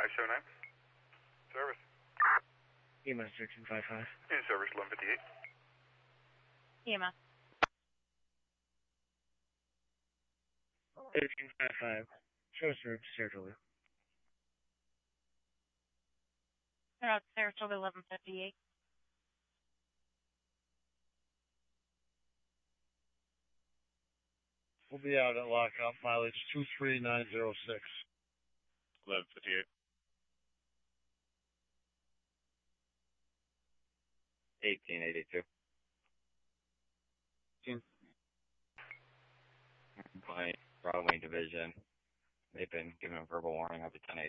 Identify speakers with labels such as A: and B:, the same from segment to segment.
A: 579. Service.
B: EMS 1355.
A: In service 1158.
C: EMS.
B: 1355. Show service Saratoga.
C: Route Saratoga 1158.
B: We'll be out at lockout, mileage 23906.
D: 1158.
E: 1882. By Broadway Division. They've been given a verbal warning of a 10-8.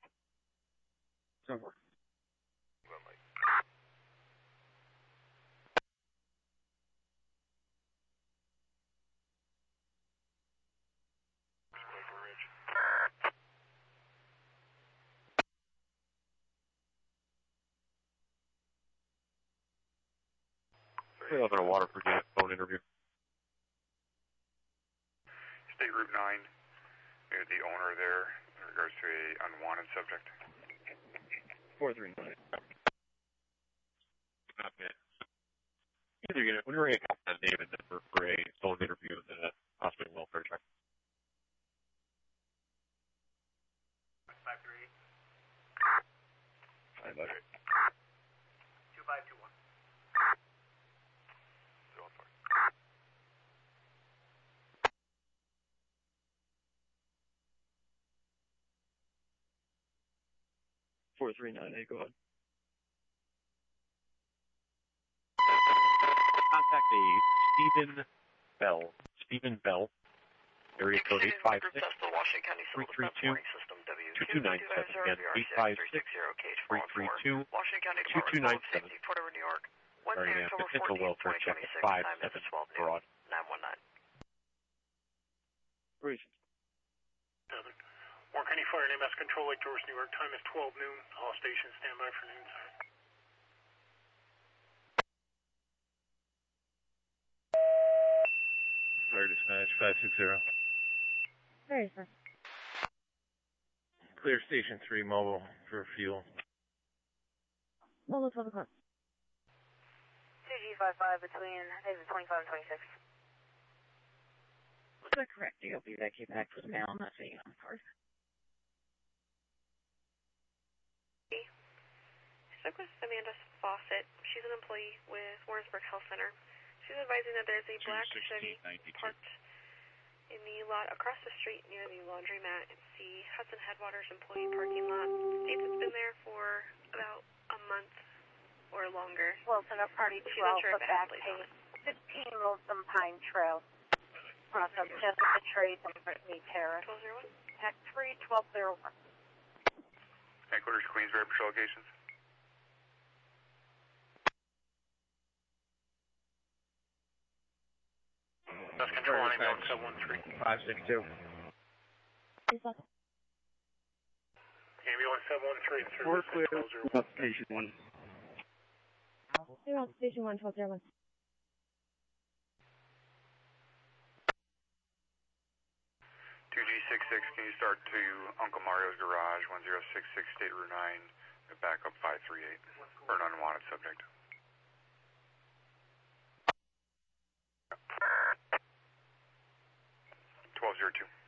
B: Over.
D: We're up in a Waterford unit phone interview.
A: State Route 9. You're the owner there in regards to a unwanted subject.
B: 439.
D: Okay. Either unit, when you're ready to call that David for a phone interview with the hospital welfare check.
A: 538.
B: 500.
A: 2521.
B: Four 439, go ahead.
D: Contact a Stephen Bell, area code 856 332 2297. Again, 856 332 2297. Starting a potential welfare check at 57 Broad.
A: 919.
B: Reason.
F: Warren County Fire and EMS Control, Lake George, New York. Time is 12 noon. All stations stand by for noon, sir.
B: Fire dispatch 560.
C: Very sir.
B: Clear station 3 mobile for fuel.
C: Mobile 12 o'clock.
G: 2G55 between exit 25 and 26.
C: Is that correct? DOB that came back for the mail. I'm not seeing it on the card.
G: Spoke with Amanda Fawcett. She's an employee with Warrensburg Health Center. She's advising that there's a black Chevy parked in the lot across the street near the laundromat. It's the Hudson Headwaters employee parking lot. States it's been there for about a month or longer.
H: Wilson of Party 12
G: sure
H: for back page. 15 Wilson Pine Trail. Cross up Jessica Trace and Brittany Terrace.
G: 1201?
H: Tech 3, 1201.
A: Headquarters, Queensbury Patrol locations.
F: That's control on ambulance 713.
B: 562.
F: Ambulance 713.
B: We're clear. Station 1.
C: They're on station 1, 1201.
A: 2G66, can you start to Uncle Mario's garage, 1066 State Route 9, back up 538, for an unwanted subject. $1202.